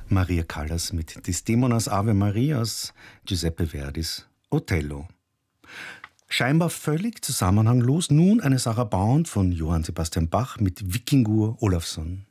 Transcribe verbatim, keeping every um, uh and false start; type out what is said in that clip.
Maria Callas mit Desdemonas Ave Maria aus Giuseppe Verdis Othello. Scheinbar völlig zusammenhanglos nun eine Sarah Bound von Johann Sebastian Bach mit Vikingur Olafsson.